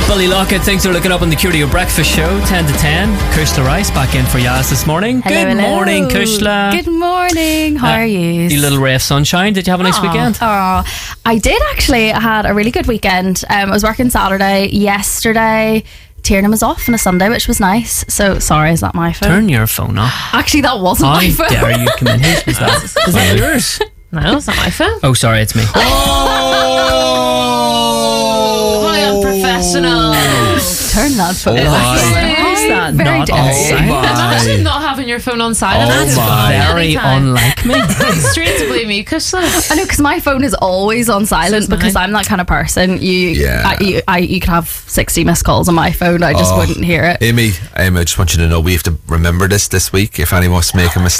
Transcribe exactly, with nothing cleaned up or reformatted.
Bully Lockett, things are looking up on the Curio Breakfast Show, ten to ten. Kushla Rice back in for Yaz this morning. Hello, Good hello. morning, Kushla. Good morning. How Uh, are you? You little ray of sunshine. Did you have a nice Aw. weekend? Oh, I did actually. I had a really good weekend. Um, I was working Saturday. Yesterday, Tiernan was off on a Sunday, which was nice. So, sorry, is that my phone? Turn your phone off. Actually, that wasn't How my phone. dare you come in? Whose was that? Is that yours? No, it's not my phone. Oh, sorry, it's me. Oh, how unprofessional. Turn that phone Oh, off. my. How's that Very not dirty. on silent? Imagine not having your phone on silent. Oh That's my. Very anytime. unlike me. Straight to blame you, Kushla. I know, because my phone is always on silent is because mine. I'm that kind of person. You, Yeah. I, you, I, you could have sixty missed calls on my phone. I just Oh. wouldn't hear it. Amy, Amy, I just want you to know we have to remember this this week. If anyone's making a mistake.